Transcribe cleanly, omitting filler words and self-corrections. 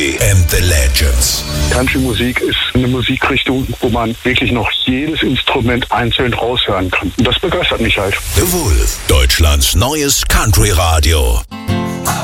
Country and the Legends. Country-Musik ist eine Musikrichtung, wo man wirklich noch jedes Instrument einzeln raushören kann. Und das begeistert mich halt. The Wolf, Deutschlands neues Country-Radio.